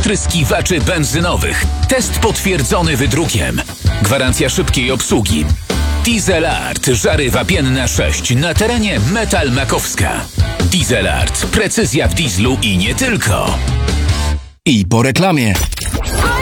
opryskiwaczy benzynowych. Test potwierdzony wydrukiem. Gwarancja szybkiej obsługi. Dieselart, żary wapienne 6 na terenie Metal Makowska. Dieselart, precyzja w dieslu i nie tylko. I po reklamie.